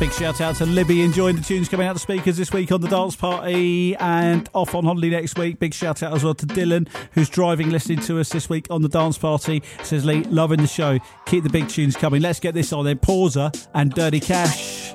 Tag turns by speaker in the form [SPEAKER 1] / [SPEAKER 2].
[SPEAKER 1] Big shout out to Libby enjoying the tunes coming out the speakers this week on the dance party and off on holiday next week. Big shout out as well to Dylan, who's driving listening to us this week on the dance party. Says Lee, loving the show. Keep the big tunes coming. Let's get this on then. Pauser and Dirty Cash.